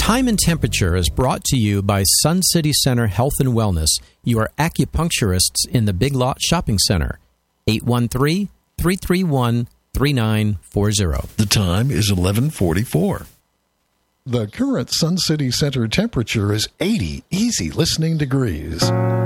Time and Temperature is brought to you by Sun City Center Health and Wellness, your acupuncturists in the Big Lot Shopping Center. 813-331-3940. The time is 11:44. The current Sun City Center temperature is 80 easy listening degrees.